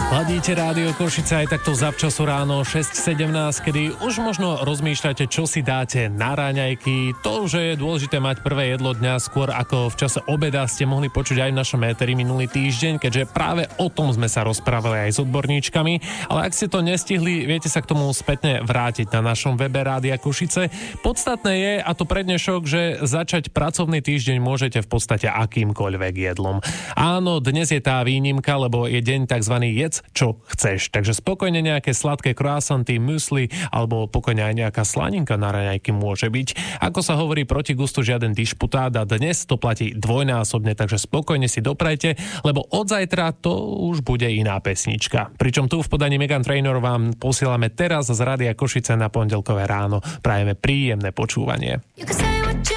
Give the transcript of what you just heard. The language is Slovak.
Ladíte Rádio Košice aj takto zavčasu ráno 6:17, kedy už možno rozmýšľate, čo si dáte na raňajky. To, že je dôležité mať prvé jedlo dňa skôr ako v čase obeda, ste mohli počuť aj v našom éteri minulý týždeň, keďže práve o tom sme sa rozprávali aj s odborníčkami. Ale ak ste to nestihli, viete sa k tomu spätne vrátiť na našom webe Rádia Košice. Podstatné je, a to pre dnešok, že začať pracovný týždeň môžete v podstate akýmkoľvek jedlom. Áno, dnes je tá výnimka, lebo je deň tzv. Jedz, čo chceš. Takže spokojne nejaké sladké croissanty, musli alebo pokojne aj nejaká slaninka na raňajky môže byť. Ako sa hovorí, proti gustu žiaden dišputát a dnes to platí dvojnásobne, takže spokojne si doprajte, lebo od zajtra to už bude iná pesnička. Pričom tu v podaní Meghan Trainor vám posielame teraz z Rádia Košice na pondelkové ráno. Prajeme príjemné počúvanie.